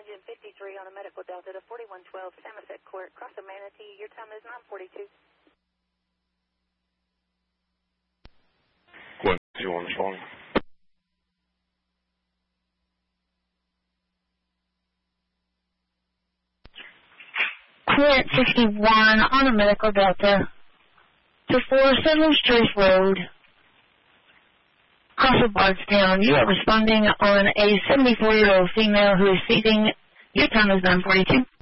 engine 53 on a medical delta to 4112 Samoset Court, cross of Manatee. Your time is 9:42. Gwen, you on the phone? Court 61 on a medical delta to 4 Settlers Trace Road, cross of Bardstown. You are responding on a 74-year-old female who is seizing. Your time is 9:42.